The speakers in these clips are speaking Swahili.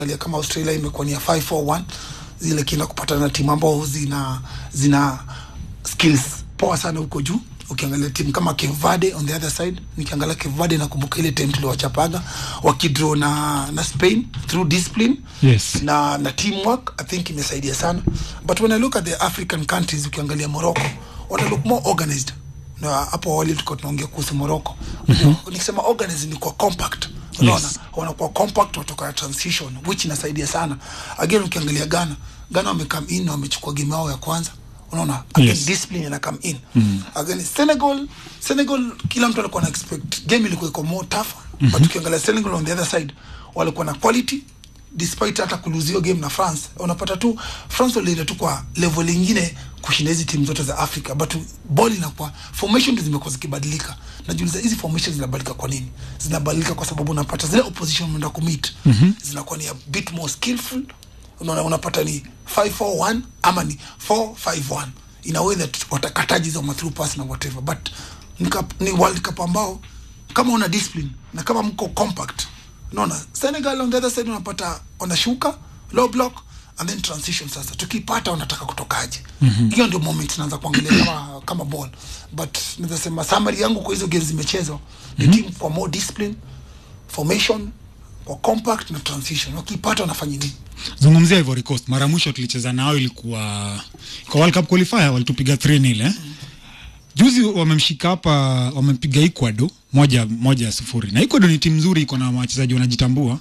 kama Australia imekuwa ni 5-4-1 zile kila kupatana na timu ambao zina skills poa sana huko juu. Ukiangalia timu kama Cape Verde on the other side, nikiangalia Cape Verde nakumbuka ile time tuliwachapaga wakidraw na Spain through discipline, yes, na teamwork. I think imesaidia sana. But when I look at the African countries, ukiangalia Morocco wana look more organized. Na hapo awali tulikuwa tunaongea kuhusu Morocco. Nikisema organized ni kwa compact. Unaona, wanakuwa compact kutoka na transition, which inasaidia sana. Again ukiangalia Ghana wamecome in na wamechukua game yao ya kwanza. Unaona, again discipline ina come in. Again Senegal kila mtu alikuwa na expect game ilikuwa iko more tough, but ukiangalia Senegal on the other side walikuwa na quality despite hata kuluzio game na France. Unapata tu France walienda tu kwa level nyingine kushinda hizi timu zote za Africa, but ball inakuwa formation zimekuwa zikibadilika. Najiuliza hizi formations zinabadilika kwa nini? Zinabadilika kwa sababu unapata zile opposition mnaenda kumit zinakuwa ni a bit more skillful. Unaona, unapata ni 5-4-1 ama ni 4-5-1 in a way that watakataji za through pass na whatever, but ni World Cup ambao kama una discipline na kama mko compact. Unaona, Senegal on the other side unapata wanashuka low block and then transition. Sasa tukipata unataka kutokaje? Hiyo ndio moment tunaanza kuangalia kama ball. But ninasema summary yangu kwa hizo games zimechezwa ni team for more discipline, formation, kwa compact na transition. Ukipata unafanya nini? Zungumzia Ivory Coast. Mara mwisho tulicheza nao ilikuwa kwa World Cup qualifier, walitupiga 3-0 Juzi wamemshika hapa, wamempiga Ecuador 1-0. Na Ecuador ni timu nzuri, iko na wachezaji wanajitambua.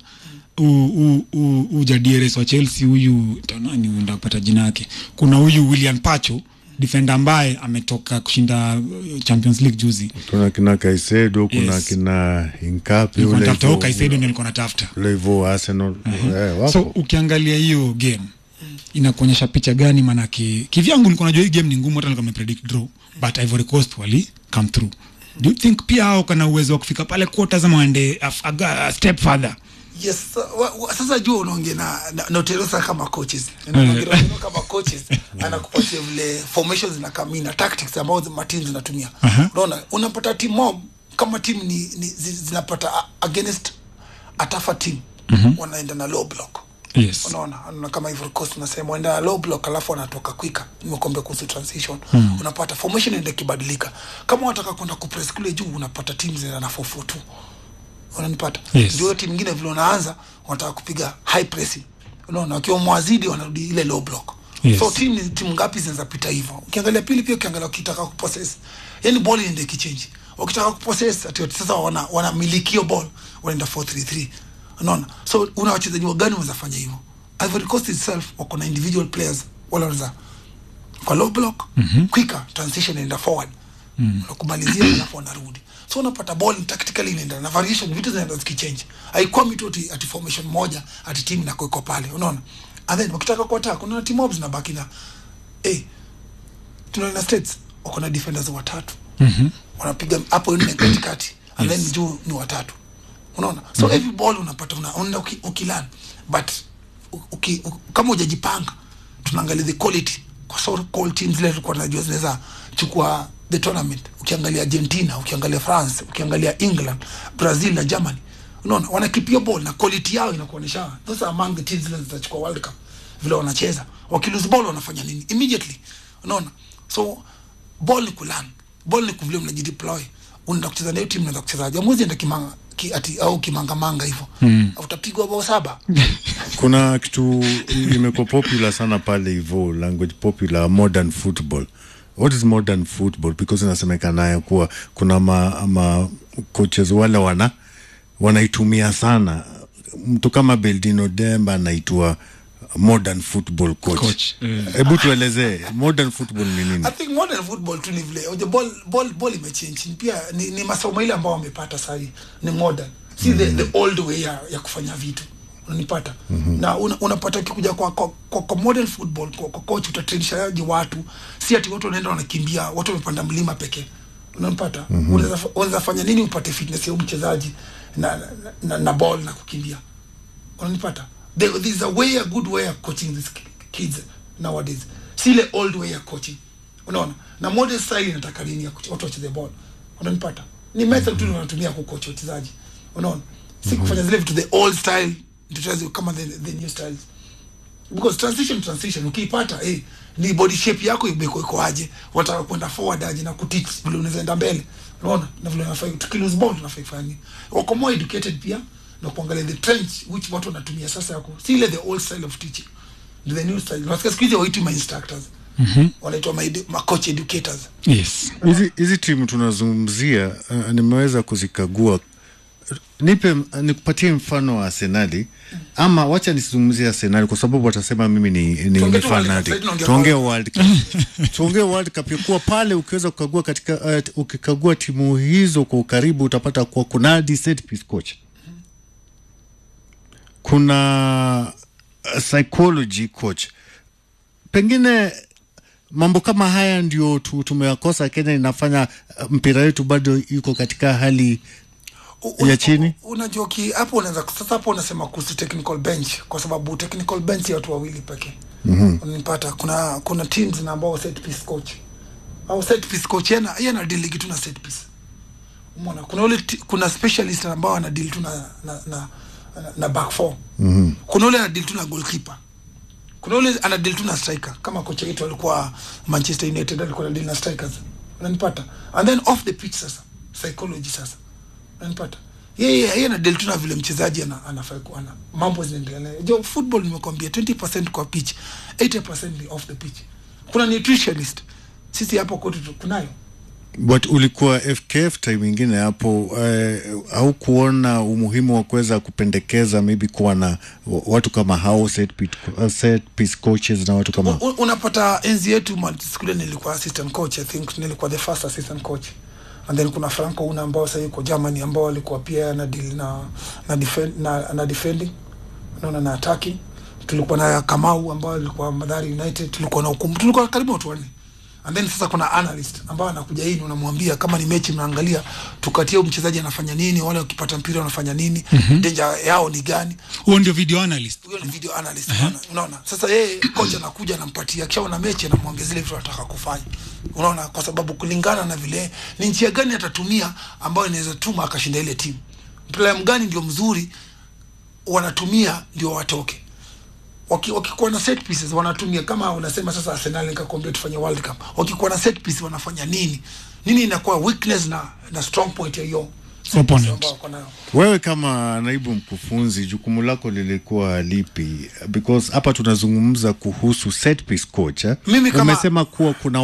Jadieres wa Chelsea, huyu nani uenda kupata jina yake. Kuna huyu William Pacho, defender ambaye ametoka kushinda Champions League juzi. Kuna kina Caicedo, kuna kina Incape, ule hivyo. Caicedo ndio nilikuwa natafuta. Ule hivyo Arsenal. So ukiangalia hiyo game inakuonyesha picha gani? Manake kivyangu nilikuwa najua hii game ni ngumu, hata nilikuwa nimepredict draw, but Ivory Coast wali come through. Do you think pia hao kana uwezo wa kufika pale quarters ama waende a step further? Yes, sasa jua unaongea na Oterosa kama coaches. Unaongea kama coaches anakupatia vile formations na kamina tactics ambazo teams zinatumia. Unaona, unapata team mob kama team ni zinapata against a tougher team. Wanaenda na low block. Yes. Unaona kama Ivory Coast unasema wanaenda na low block alafu wanatoka quicker. Nimekwambia kuhusu transition. Unapata formation ndio kibadilika. Kama unataka kwenda kupress kule juu unapata teams zina 4-4-2. Unanipata? Yes. Ndio timu nyingine vile unaanza wanataka kupiga high pressing. Unaona, wakiwa mwazidi wanarudi ile low block. Yes. So timu ngapi zinaweza pita hivyo? Ukiangalia pili pia ukiangalia ukitaka kupossess. Yaani ball ndio ikichange. Ukitaka kupossess ati sasa wanamiliki hiyo ball, wanaenda 4-3-3. Unaona? So una wachezaji gani wanafanya hivyo? Ivory Coast itself wako na individual players wala wanaweza kwa low block, quicker transition and forward. Kumalizia alafu wanarudi. So unapata ball tactically inaenda na variation, vitu zinaenda zikichange. Haikuwa miti ati formation moja ati team na kuiko pale, unaona. And then ukitaka ku attack kuna team mobs na baki na tunaona States wako na defenders watatu. Wanapiga hapo nne katikati and then juu ni watatu. Unaona? So every ball unapata unaona ukilan, but kama hujajipanga tunaangalia the quality kwa so called teams zile tulikuwa tunajua zinaweza chukua the tournament. Ukiangalia Argentina, ukiangalia France, ukiangalia England, Brazil na Germany, unaona wanakipia ball na quality yao inakuonyesha those are among the teams that zitachukua World Cup. Vile wanacheza wakilose ball wanafanya nini immediately, unaona. So ball ni kulan, ball ni kuvile mnajideploy. Unaenda kucheza na hiyo team, unaenda kucheza jamuzi ndio kimanga au kimanga hivyo. Utapigwa bao 7. Kuna kitu imekuwa popular sana pale hivyo, language popular, modern football. What is modern football? Because inasemekana ya kuwa kuna ma coaches wale wanaitumia sana. Mtu kama Beldino Demba anaitwa modern football coach. Hebu tuelezee modern football ni nini? I think modern football tu ni vile the ball imechange. Pia ni masomo ile ambao wamepata sasa ni modern. Si the old way ya kufanya vitu. Unanipata? Na unapata kikuja kwa modern football kwa coach utatrainishaje watu, si ati watu wanaenda wanakimbia, watu wamepanda mlima pekee. Unanipata? Unaweza fanya nini upate fitness ya mchezaji na ball na kukimbia. Unanipata? There is a good way of coaching these kids nowadays. Si ile old way ya coaching. Unaona? Na modern style inataka nini ya watu wacheze ball. Unanipata? Ni method tu wanatumia ku coach wachezaji. Unaona? Si kufanya zile vitu the old style ndio kama the new styles, because transition ukiipata ni body shape yako iko aje, wataka kwenda forward aje na kuteach vile unaweza enda mbele, unaona, na vile unafaa tukilose ball tunafaa kufanya wako more educated pia na kuangalia the trends which watu wanatumia sasa yako, si ile the old style of teaching, the new style. Unasikia siku hizi waitwa my instructors, wanaitwa my coach educators. Yes, hizi timu tunazungumzia, nimeweza kuzikagua. Nikupatie mfano wa Arsenal, ama wacha nisizungumzie Arsenal kwa sababu watasema mimi ni fanatic. Tuongee World Cup. Tuongee World Cup kwa pale, ukiweza kukagua katika ukikagua timu hizo kwa ukaribu utapata kwa kuna set piece coach, kuna psychology coach. Pengine mambo kama haya ndio tumeyakosa Kenya, inafanya mpira wetu bado yuko katika hali ya chini. Unajua hapo unaanza sasa, hapo unasema kuhusu technical bench, kwa sababu technical bench ya watu wawili pekee. Unanipata, kuna teams na ambao set piece coach au set piece coach yana deal kitu na set piece. Umeona, kuna specialist ambao ana deal tu na back four. Kuna ule ana deal tu na goalkeeper. Kuna ule ana deal tu na striker, kama kocha wetu alikuwa Manchester United, alikuwa ana deal na strikers. Unanipata, and then off the pitch sasa psychology sasa, unanipata, yeye ana deal tu na vile mchezaji anafaa kuwa na mambo zinaendelea. Jo, football nimekwambia 20% kwa pitch, 80% ni off the pitch. Kuna nutritionist, sisi hapo kwetu kunayo. But ulikuwa FKF time nyingine hapo, au kuona umuhimu wa kuweza kupendekeza maybe kuwa na watu kama hao set piece coaches na watu kama unapata enzi yetu skule, nilikuwa assistant coach, I think nilikuwa the first assistant coach, and then kuna Franco una ambao sasa yuko Germany, ambao alikuwa pia na deal na defending na attacking. Tulikuwa na Kamau ambao alikuwa Mathare United, tulikuwa na Hukumu, tulikuwa karibu watu wanne. And then sasa kuna analyst ambao anakuja hii, unamwambia kama ni mechi mnaangalia, tukatie mchezaji anafanya nini, wale wakipata mpira wanafanya nini, danger yao ni gani. Huo ndio video analyst. Huyo ni video analyst. Unaona, sasa yeye coach anakuja anampatia, kisha na mechi anamwongezea zile vitu anataka kufanya. Unaona, kwa sababu kulingana na vile ni njia gani atatumia ambayo inaweza tuma akashinda ile timu, plan gani ndio mzuri wanatumia ndio watoke. Wakikuwa na set pieces wanatumia, kama unasema sasa Arsenal nikakwambia tufanye World Cup, wakikuwa na set piece wanafanya nini inakuwa weakness na strong point ya hiyo opponent. Wewe kama naibu mkufunzi, jukumu lako lilikuwa lipi? Because hapa tunazungumza kuhusu set piece coach. Umesema kuwa kuna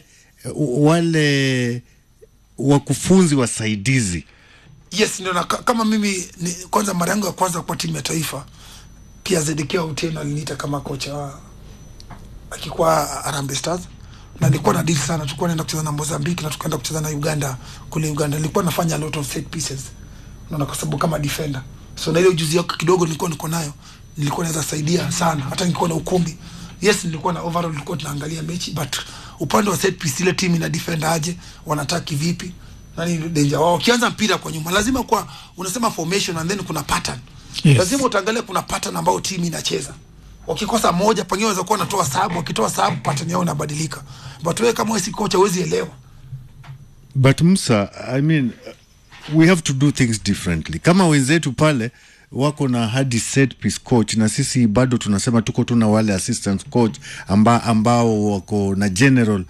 wale wakufunzi wasaidizi. Yes, ndio. Kama mimi kwanza, mara yangu ya kwanza kwa timu ya taifa, pia Zedekea Otieno aliniita kama kocha akikuwa Harambee Stars, na nilikuwa na deal sana. Tulikuwa naenda kucheza na Mozambique na tukaenda kucheza na Uganda. Kule Uganda nilikuwa nafanya a lot of set pieces, unaona, kwa sababu kama defender. So na ile ujuzi yako kidogo niko nayo, nilikuwa naweza saidia sana hata nilikuwa na ukumbi. Yes, nilikuwa na overall, nilikuwa tunaangalia mechi, but upande wa set piece ile team ina defender aje, wanataki vipi, nani danger wao. Kianza mpira kwa nyuma, lazima kwa unasema formation and then kuna pattern. Yes. Lazima utaangalia kuna pattern ambayo timu inacheza. Wakikosa moja, pengine waweza kuwa wanatoa sababu, wakitoa sababu pattern yao inabadilika. But wewe kama wewe si kocha huwezi elewa. But Musa, I mean, we have to do things differently. Kama wenzetu pale wako na hadi set piece coach, na sisi bado tunasema tuko tuna wale assistant coach ambao wako na general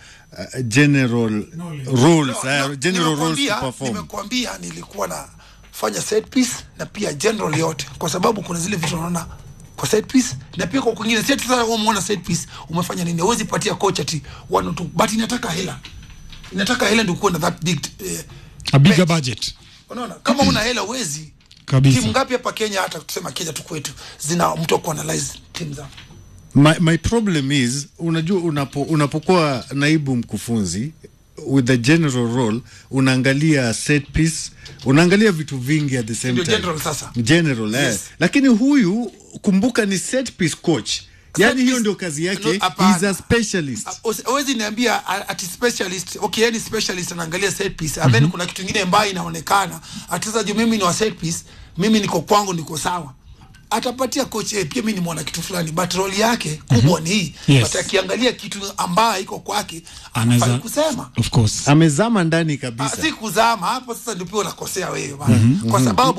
roles, general roles to perform. Nimekuambia nilikuwa na fanya set piece na pia general yote, kwa sababu kuna zile vitu unaona kwa set piece na pia kwa kwingine set. Sasa wewe umeona set piece umefanya nini? Huwezi patia coach ati one or two, but inataka hela ndio kuwa na that big a bigger budget. Unaona, kama una hela huwezi kabisa. Timu ngapi hapa Kenya, hata tusema Kenya tu kwetu, zina mtu ku analyze team zao. My problem is, unajua unapokuwa naibu mkufunzi with the general role, unaangalia set piece, unaangalia vitu vingi at the same time. General sasa. General, yes. Lakini huyu kumbuka ni set piece coach. Yani hiyo ndio kazi yake. He's a specialist. Hawezi niambia ati specialist. Okay, yani specialist anaangalia set piece. And then kuna kitu kingine mbaya inaonekana. Atiza juu mimi ni wa set piece, mimi niko kwangu niko sawa. Atapatia coach pia mimi ni mwana kitu fulani, but role yake kubwa ni hii. Yes. But akiangalia kitu ambaye iko kwake, anafaa kusema. Of course. Amezama ndani kabisa. Si kuzama hapo, sasa ndio pia unakosea wewe bana. Kwa sababu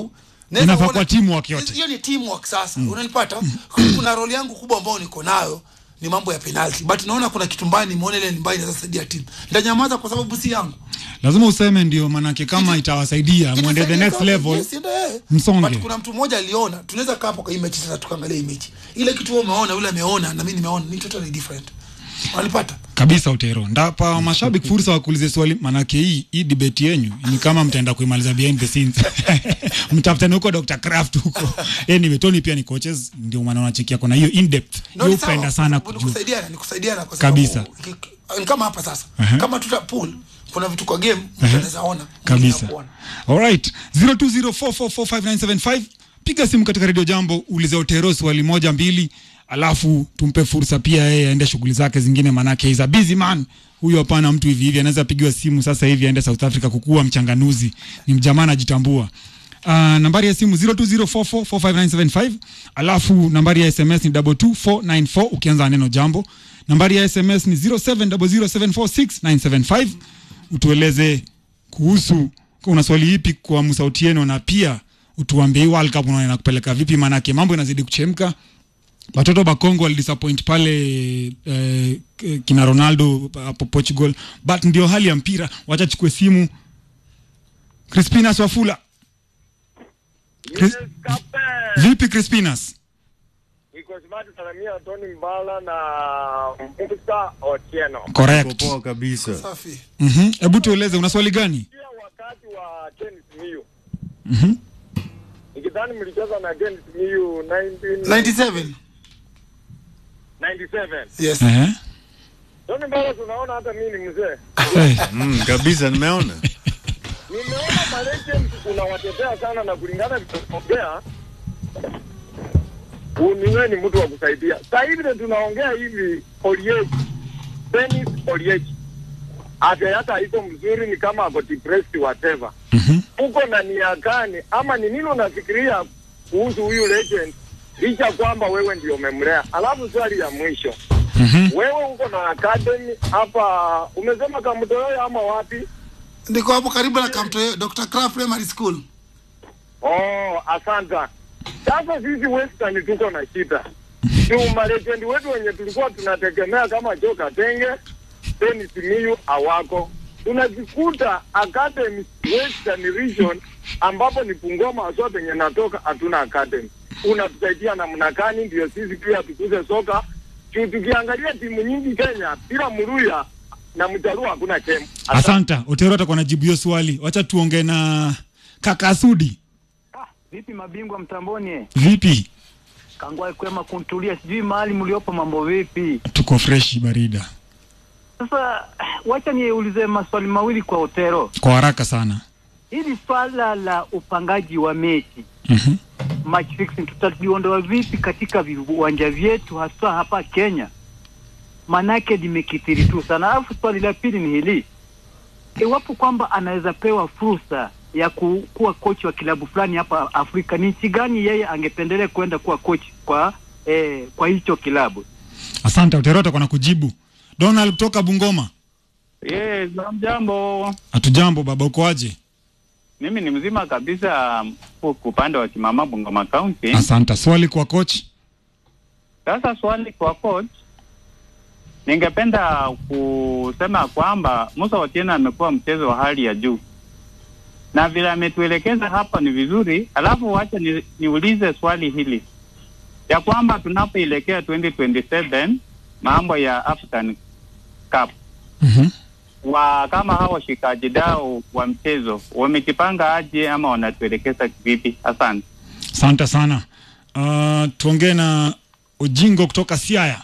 Inafaa kwa teamwork yote. Hiyo ni teamwork sasa. Unanipata? Kuna role yangu kubwa ambayo niko nayo ni mambo ya penalty. But naona kuna kitu mbaya nimeona ile mbaya inaweza saidia team. Nitanyamaza kwa sababu si yangu. Lazima useme ndio manake kama itawasaidia muende the next level. Yes, msonge. But kuna mtu mmoja aliona, tunaweza kaa hapo kwa image sasa tukaangalia image. Ile kitu wewe umeona, yule ameona na mimi nimeona ni totally different. Walipata Kabisa Utero. Ndapa mashabiki fursa wakuulize swali manake hii debate yenu ni kama mtaenda kuimaliza behind the scenes. Mtafutani huko Dr. Craft huko. Anyway, Tony pia ni coaches ndio maana wanachekia kuna hiyo in depth. Yupenda sana kujua. Nikusaidiana kwa sababu kabisa. Ni kama hapa sasa. Kama tuta pool kuna vitu kwa game tunaweza ona. Kabisa. Alright. 0204445975 piga simu katika Radio Jambo ulize Utero swali 1-2 alafu tumpe fursa pia yeye aende shughuli zake zingine manake is a busy man. Huyo hapana mtu hivi anaweza pigiwa simu sasa hivi aende South Africa kukua mchanganuzi. Ni mjamaa anajitambua. Nambari ya simu 0204445975 alafu nambari ya SMS ni 22494 ukianza neno jambo. Nambari ya SMS ni 0700746975. Utueleze kuhusu kuna swali ipi kwa Msauti yenu na pia utuambie World Cup unaona kupeleka vipi manake mambo yanazidi kuchemka. Watoto Bakongo wali disappoint pale kina Ronaldo hapo Portugal, but ndio hali ya mpira. Wacha chukue simu. Crispinas Wafula. Vipi Crispinas? Iko smart salamia Tony Mbala na Musa Otieno. Correct. Poa kabisa. Safi. Hebu tueleze una swali gani? Pia wakati wa Dennis Miu. Mhm. Nikidhani mlicheza na Dennis Miu 97. Yes. Tony Mbala tunaona hata mimi ni mzee. Kabisa nimeona. Nimeona Malaysians unawatetea sana na kulingana tunaongea. Uniwe ni mtu wa kusaidia. Sasa hivi tunaongea hivi Oliech. Dennis Oliech. Hata iko mzuri ni kama ako depressed whatever. Uko na nia gani ama ni nini unafikiria kuhusu huyu legend? Licha kwamba wewe ndio umemlea. Alafu swali ya mwisho. Wewe uko na academy hapa umesema Kamtoyo ama wapi? Ndiko hapo karibu na Kamtoyo, Dr. Craft Primary School. Oh, asante. Sasa sisi Western tuko na shida. Legend wetu wenye tulikuwa tunategemea kama Joka Tenge, Dennis Miu awako. Tunajikuta academy Western region ambapo ni Bungoma zote yenye natoka hatuna academy. Unatusaidia namna gani ndio sisi pia tukuze soka? Tukiangalia timu nyingi Kenya bila Muruya na Mjaruo hakuna timu. Asante. Utero atakuwa anajibu hiyo swali. Wacha tuongee na kaka Sudi. Vipi mabingwa mtamboni? Vipi? Kangwa kwema kuntulia sijui mahali mliopo mambo vipi? Tuko fresh barida. Sasa wacha niulize maswali mawili kwa Utero. Kwa haraka sana. Hili swala la upangaji wa mechi. Match fixing tutaliondoa vipi katika viwanja vyetu hasa hapa Kenya? Manake limekithiri tu sana. Alafu swali la pili ni hili. Iwapo kwamba anaweza pewa fursa ya kuwa coach wa kilabu fulani hapa Afrika, ni nchi gani yeye angependelea kwenda kuwa coach kwa hicho kilabu? Asante. Utero atakuwa nakujibu. Donald kutoka Bungoma. Yes, jambo. Hatujambo baba, uko aje? Mimi ni mzima kabisa upande wa Kimama Bungoma County. Asante. Swali kwa coach. Sasa swali kwa coach. Ningependa kusema kwamba Musa Otieno amekuwa mchezo wa hali ya juu. Na vile ametuelekeza hapa ni vizuri, alafu wacha niulize swali hili. Ya kwamba tunapoelekea 2027 mambo ya African Cup. Kama hao shikaji dao wa mchezo wamejipanga aje ama wanatuelekeza vipi? Asante. Asante sana. Tuongee na Ojingo kutoka Siaya.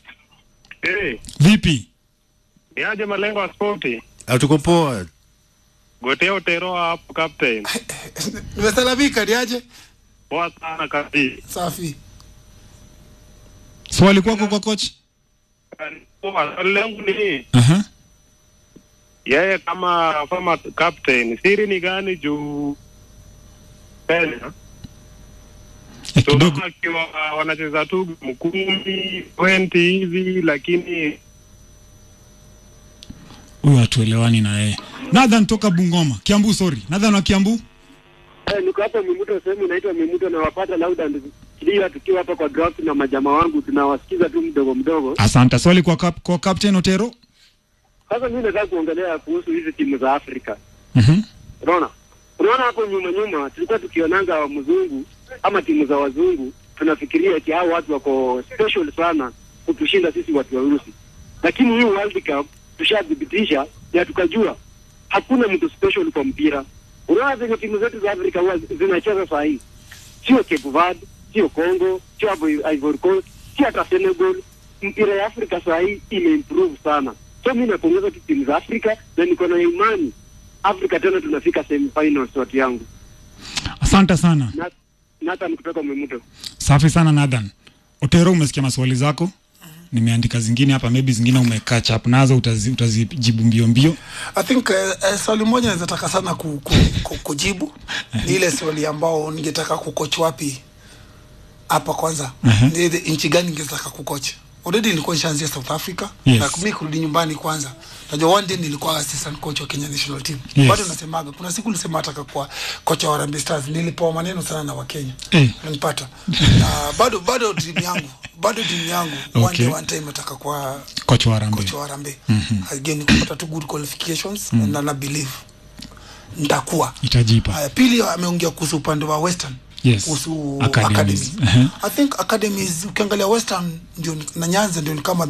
Vipi? Niaje malengo ya sporti? Tuko poa. Goteo Utero hapo captain. Nimesalamika niaje? Poa sana kabisa. Safi. Swali kwako kwa coach? Poa, lengo ni yeye kama former captain, siri ni gani juu Kenya? Kidogo Akiwa wanacheza tu 10, 20 hivi lakini huyu hatuelewani na yeye. Nathan toka Bungoma. Kiambu, sorry. Nathan wa Kiambu? niko hapa Mimuto, sehemu inaitwa Mimuto, na wapata loud and clear tukiwa hapa kwa draft na majamaa wangu, tunawasikiza tu mdogo mdogo. Asante. Swali kwa Captain Otero. Sasa mimi nataka kuongelea kuhusu hizi timu za Afrika. Unaona hapo nyuma tulikuwa tukionanga wa mzungu ama timu za wazungu, tunafikiria eti hao watu wako special sana kutushinda sisi watu weusi. Lakini hii World Cup tushadhibitisha na tukajua hakuna mtu special kwa mpira. Unaona zile timu zetu za Afrika huwa zinacheza saa hii. Sio Cape Verde, sio Congo, sio Ivory Coast, sio hata Senegal. Mpira ya Afrika saa hii imeimprove sana. So mimi napongeza timu za Afrika na niko na imani Afrika tena tunafika semi-finals watu yangu. Asante sana. Nathan kutoka Mimuto. Safi sana Nathan. Otero, umesikia maswali zako? Nimeandika zingine hapa, maybe zingine umecatch up nazo, utazijibu mbio. I think swali moja naweza taka sana kujibu. Ni ile swali ambao ningetaka kucoach wapi hapa kwanza. Ni nchi gani ningetaka kucoach? Already nilikuwa nishaanzia South Africa, na mimi kurudi nyumbani kwanza. Najua one day nilikuwa assistant coach wa Kenya National Team. Bado nasemaga kuna siku nilisema nataka kuwa coach wa Harambee Stars, nilipewa maneno sana na Wakenya. Unanipata? Bado dream yangu one time nataka kuwa coach wa Harambee. Again kupata tu good qualifications na believe nitakuwa itajipa. Pili ameongea kuhusu upande wa Western. Kuhusu academies. I think academies ukiangalia Western ndio na Nyanza ndio kama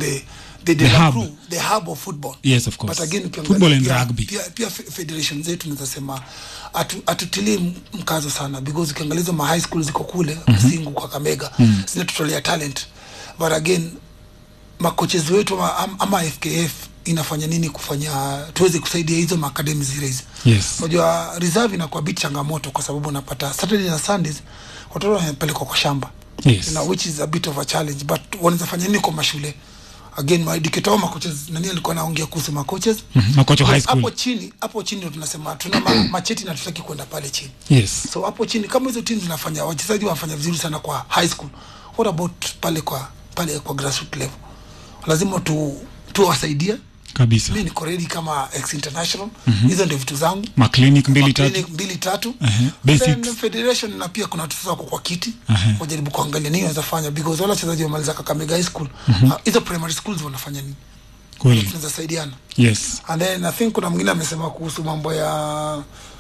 the hub of football. Yes, of course. But again football and rugby. Pia federation zetu tunasema atutilie mkazo sana, because ukiangalia ma high school ziko kule Singu kwa Kamega zinatutolea talent. But again makoches wetu ama FKF inafanya nini kufanya tuweze kusaidia hizo academy zile. Unajua reserve inakuwa bit changamoto kwa sababu unapata Saturday na Sundays watoto wanapelekwa kwa shamba. Which is a bit of a challenge, but wanaweza fanya nini kwa mashule? Again my educator coaches nani alikuwa anaongea kuhusu coaches makocha high school. Hapo chini tunasema tuna macheti na tutaki kwenda pale chini. So hapo chini kama hizo teams zinafanya wachezaji wanafanya vizuri sana kwa high school, what about pale kwa grassroots level? Lazima tuwasaidie kabisa. Mimi niko ready kama ex international. Hizo ndio vitu zangu. Ma clinic 2-3. Basics. Federation na pia kuna watu sasa kwa kiti. Wajaribu kuangalia nini wanaweza fanya, because wala wachezaji wamaliza Kakamega High School. Hizo primary schools wanafanya nini? Kweli. Tunaweza saidiana. And then I think kuna mwingine amesema kuhusu mambo ya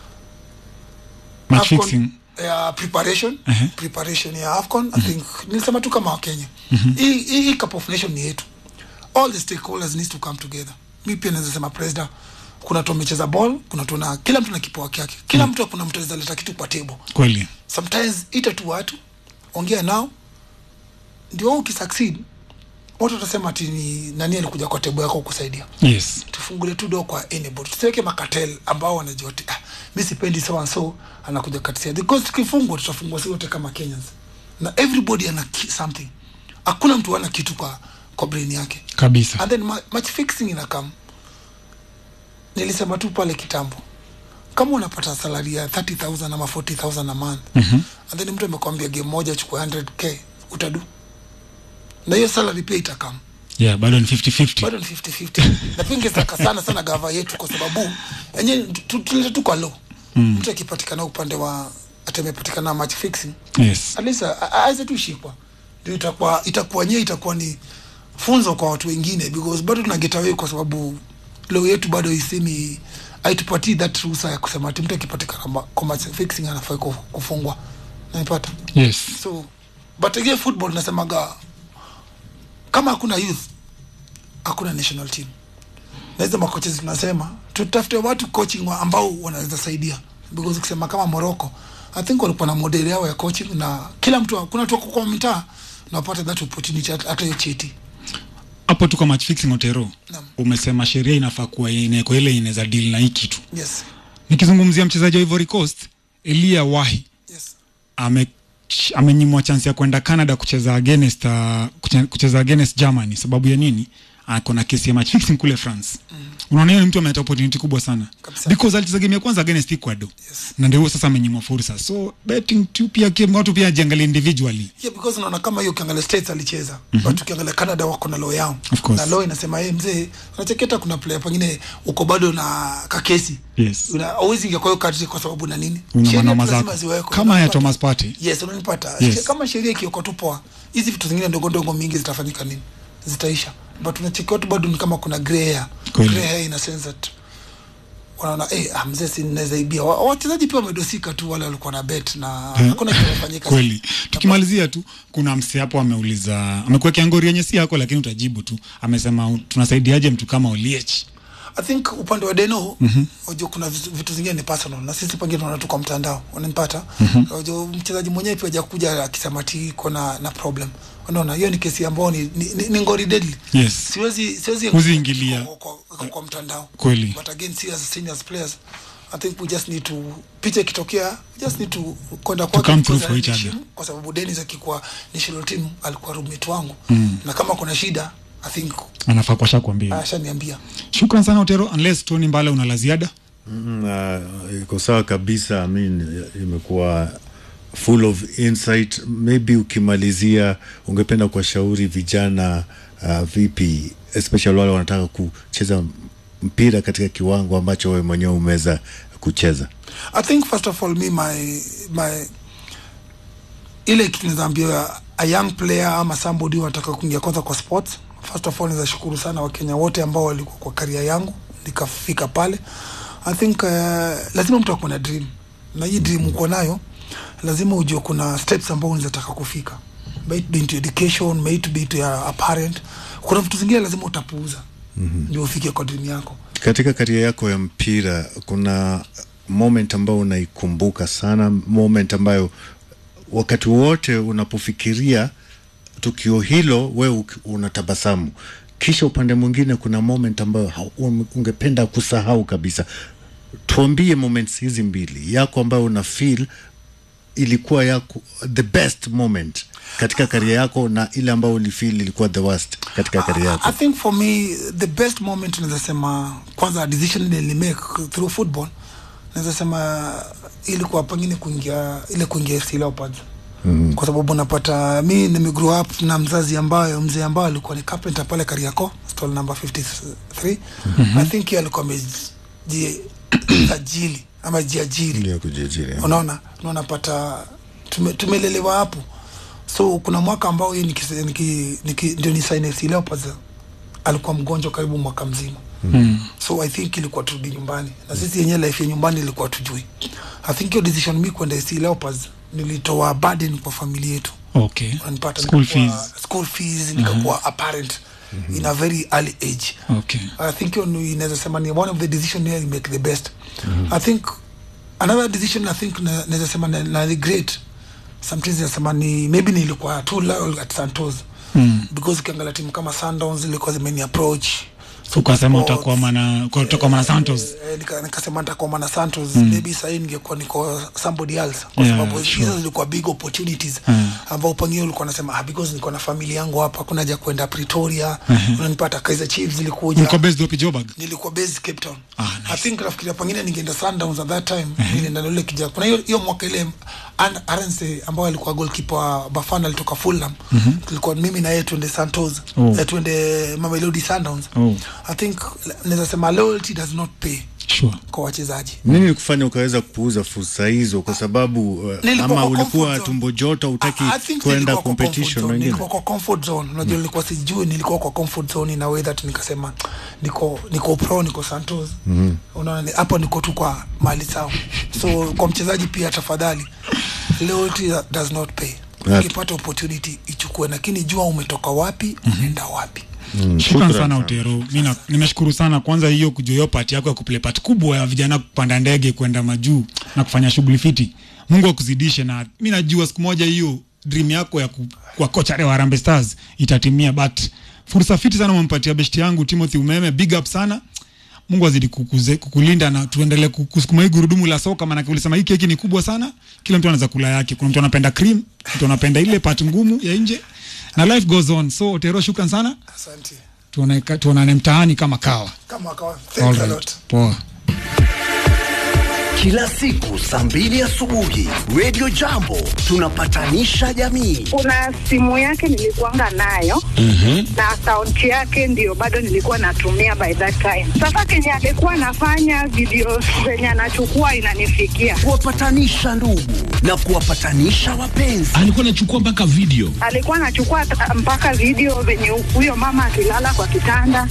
match fixing. Preparation ya AFCON. I think nilisema tu kama Kenya. Hii Cup of Nations ni yetu. All the stakeholders need to come together. Mimi pia naweza sema president, kuna watu wamecheza ball, kuna watu na kila mtu na kipawa chake. Kila mtu kuna mtu anaweza leta kitu kwa table. Kweli. Sometimes ita tu watu ongea nao ndio ukisucceed watu watasema ati ni nani alikuja kwa table yako kusaidia. Tufungule tu door kwa anybody. Tusiweke makatel ambao wanajua mimi sipendi so and so anakuja katia, because tukifungwa tutafungwa sisi wote kama Kenyans. Na everybody ana something. Hakuna mtu ana kitu kwa brain yake kabisa. And then match fixing inakam. Nilisema tu pale kitambo, kama unapata salary ya 30,000 ama 40,000 a month, and then mtu amekwambia game moja chukua 100k, utadu? Na hiyo salary pay itakam. Bado ni 50-50. Na pinge saka sana gava yetu, kwa sababu yenyewe tuleta tu kwa law. Mtu akipatikana upande wa atamepatikana match fixing. At least aize tu shikwa. Ndio itakuwa ni funzo kwa watu wengine, because bado tuna get away kwa sababu law yetu bado isemi haitupatii that ruhusa ya kusema ati mtu akipatikana kwa match fixing anafaa kufungwa. Naipata? So but again football nasemaga kama hakuna youth hakuna national team. Na hizo makoches tunasema tutafute watu coaching ambao wanaweza saidia, because ukisema kama Morocco I think walikuwa na model yao ya coaching, na kila mtu kuna watu kwa mtaa na wapata that opportunity hata hiyo cheti. Hapo tu kwa match fixing Otero. Umesema sheria inafaa kuwa kwa ile inaweza deal na hii kitu. Nikizungumzia mchezaji wa Ivory Coast Elia Wahi. Amenyimwa chance ya kwenda Canada kucheza against Germany. Sababu ya nini? akona kesi ya match fixing kule France. Unaona yeye mtu amepata opportunity kubwa sana. Kabisa. Because alicheza game ya kwanza against Ecuador. Yes. Na ndio sasa amenyimwa fursa. So betting tu pia game watu pia jiangalie individually. Yeah, because unaona kama hiyo ukiangalia States alicheza, but ukiangalia Canada wako na law yao. Of course. Na law inasema mzee, unacheketa kuna player pengine uko bado na kakesi. Yes. Always ingekuwa hiyo kati kwa sababu na nini? Una Sheria manoma lazima zako. ziwekwe. Kama ya Thomas Partey. Yes, unanipata. Yes. Kama sheria ikiwekwa tu poa, hizi vitu zingine ndogo ndogo mingi zitafanyika nini? Zitaisha. But unachekia tu bado ni kama kuna grey hair. Grey hair in a sense that wanaona mzee si naweza ibia. Wachezaji pia wamedosika tu wale walikuwa na bet na hakuna kitu kinafanyika. Kweli. Tukimalizia tu kuna mse hapo ameuliza, amekuwekea ngori yenye si yako lakini utajibu tu. Amesema tunasaidiaje mtu kama Oliech? I think upande wa Deno unajua kuna vitu zingine ni personal na sisi pengine tunaona tu kwa mtandao unanipata. Unajua mchezaji mwenyewe pia hajakuja akisema ati kuna na problem. Unaona hiyo ni kesi ambayo ni ngori deadly. Yes. Siwezi kuziingilia kwa mtandao. Kweli. But again see as seniors players I think we just need to picha ikitokea we just need to kwenda kwa kwa sababu Dennis akikuwa national team alikuwa roommate wangu na kama kuna shida I think anafaa kwa shakwambia. Ashaniambia. Shukran sana Otero, unless Tony Mbala una la ziada. Iko sawa kabisa. I mean imekuwa full of insight. Maybe ukimalizia ungependa kuwashauri vijana vipi, especially wale wanataka kucheza mpira katika kiwango ambacho wewe mwenyewe umeweza kucheza? I think first of all my ile kitu ninaambia a young player ama somebody wanataka kuingia kwanza kwa sports. First of all nashukuru sana Wakenya wote ambao walikuwa kwa career yangu nikafika pale. I think lazima mtu akue na dream. Na hii dream uko nayo lazima ujue kuna steps ambao unataka kufika. Maybe into education, maybe to your parent. Kuna vitu zingine lazima utapuuza. Ndio ufike kwa dream yako. Katika career yako ya mpira kuna moment ambao unaikumbuka sana, moment ambayo wakati wote unapofikiria tukio hilo wewe unatabasamu, kisha upande mwingine kuna moment ambayo ungependa kusahau kabisa? Tuambie moments hizi mbili yako ambayo una feel ilikuwa yako the best moment katika career yako na ile ambayo ulifeel ilikuwa the worst katika career yako. I think for me the best moment naweza sema kwanza decision ni make through football. Naweza sema ilikuwa pengine kuingia FC Leopards. Kwa sababu unapata mimi nimegrow up na mzee ambaye alikuwa ni carpenter pale Kariakoo, stall number 53. I think yeye alikuwa amejiajiri ama jiajiri. Ndio kujiajiri. Unaona unapata tumelelewa hapo. So kuna mwaka ambao yeye ndio ni sign FC Leopards alikuwa mgonjwa karibu mwaka mzima. So I think ilikuwa turudi nyumbani. Na sisi yenyewe life ya nyumbani ilikuwa tujui. I think your decision me kwenda FC Leopards nilitoa burden kwa familia yetu. Okay. School fees nikakuwa apparent in a very early age. Okay. I think inaweza sema ni one of the decision you make the best. I think another decision I think naweza sema na regret sometimes nasema ni maybe nilikuwa too low at Santos. Because ukiangalia timu kama Sundowns ilikuwa zimeni approach. So ukasema utakuwa mana Santos. Nikasema nitakuwa mana Santos. Maybe sasa ningekuwa niko somebody else kwa sababu hizo zilikuwa big opportunities ambao pengine ulikuwa unasema because niko na familia yangu hapa hakuna haja kwenda Pretoria. Unanipata Kaizer Chiefs ilikuwa ulikuwa based wapi Joburg? Nilikuwa based Cape Town. Nice. I think nafikiria pengine ningeenda Sundowns at that time. Nilienda ile kijana. Kuna hiyo mwaka ile Arense ambao alikuwa goalkeeper wa Bafana alitoka Fulham. Tulikuwa mimi na yeye twende Santos. Twende Mamelodi Sundowns. I think naweza sema loyalty does not pay. Sure. Kwa wachezaji. Nini kufanya ukaweza kupuuza fursa hizo kwa sababu ama ulikuwa tumbo joto utaki kwenda competition wengine? Nilikuwa kwa comfort zone. Unajua nilikuwa sijui nilikuwa kwa comfort zone in a way that nikasema niko pro niko Santos. Unaona hapo niko tu kwa mali sawa. So kwa mchezaji pia tafadhali loyalty does not pay. Ukipata opportunity ichukue, lakini jua umetoka wapi, unaenda wapi. Shukran sana Otero. Mimi nimeshukuru sana kwanza hiyo kujua party yako ya kuplay part kubwa ya vijana kupanda ndege kwenda majuu na kufanya shughuli fiti. Mungu akuzidishe, na mimi najua siku moja hiyo dream yako ya kwa kocha wa Harambee Stars itatimia, but fursa fiti sana umempatia besti yangu Timothy Umeme. Big up sana. Mungu azidi kukulinda na tuendelee kusukuma hii gurudumu la soka, maana ulisema hii keki ni kubwa sana. Kila mtu anaweza kula yake. Kuna mtu anapenda cream, mtu anapenda ile part ngumu ya nje. Na life goes on. So Otero, shukran sana. Asante. tuonane mtaani kama kawa. Thanks a lot. Poa. Kila siku saa 2 asubuhi Radio Jambo tunapatanisha jamii. Kuna simu yake nilikuanga nayo na akaunti yake ndio bado nilikuwa natumia by that time. Sasa Kenya alikuwa anafanya video zenye anachukua inanifikia. Kuwapatanisha ndugu na kuwapatanisha wapenzi. Alikuwa anachukua mpaka video. Alikuwa anachukua mpaka video venye huyo mama akilala kwa kitanda.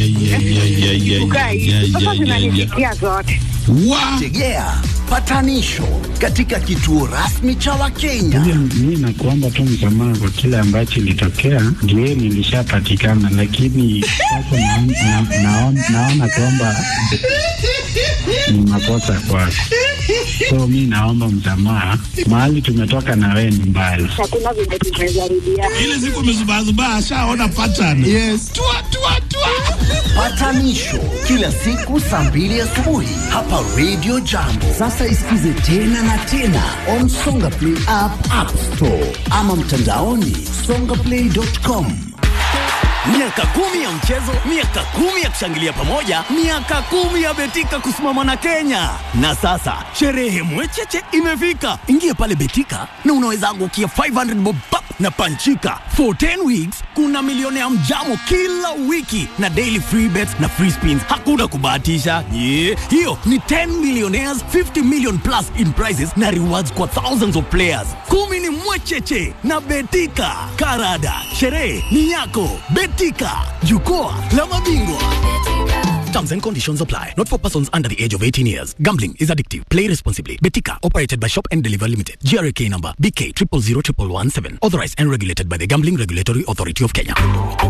Sasa zinanifikia zote. Tegea patanisho katika kituo rasmi cha Wakenya. Mimi nakuomba tu msamaha kwa kile ambacho ilitokea. Ndio nilishapatikana, lakini sasa naona kwamba ni makosa kwako. So mimi naomba msamaha. Mahali tumetoka na wewe ni mbali. Hakuna vile tumezarudia. Ile siku umezubazuba ashaona pattern. Yes. Tua. Patanisho kila siku saa 2 asubuhi hapa Radio Jambo. Sasa isikize tena na tena on Songa Play App Store ama mtandaoni songaplay.com. Miaka 10 ya mchezo, miaka 10 ya kushangilia pamoja, miaka 10 ya Betika kusimama na Kenya. Na sasa sherehe mwecheche imefika. Ingia pale Betika na unaweza angukia 500 bob na panchika. For 10 weeks kuna milioni ya mjamo kila wiki na daily free bets na free spins. Hakuna kubahatisha. Hiyo ni 10 millionaires, 50 million plus in prizes na rewards kwa thousands of players. 10 ni mwecheche na Betika. Karada, sherehe ni yako. Betika, jukwaa la mabingwa. Terms and conditions apply. Not for persons under the age of 18 years. Gambling is addictive. Play responsibly. Betika, operated by Shop and Deliver Limited. GRK number BK 000117. Authorized and regulated by the Gambling Regulatory Authority of Kenya.